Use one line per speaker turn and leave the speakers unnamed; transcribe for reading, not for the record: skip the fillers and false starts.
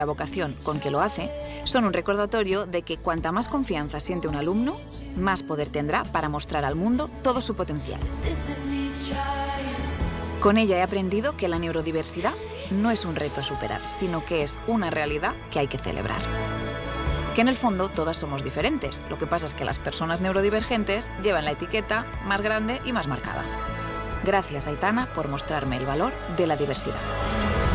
la vocación con que lo hace son un recordatorio de que cuanta más confianza siente un alumno, más poder tendrá para mostrar al mundo todo su potencial. Con ella he aprendido que la neurodiversidad no es un reto a superar, sino que es una realidad que hay que celebrar. Que en el fondo todas somos diferentes, lo que pasa es que las personas neurodivergentes llevan la etiqueta más grande y más marcada. Gracias, Aitana, por mostrarme el valor de la diversidad.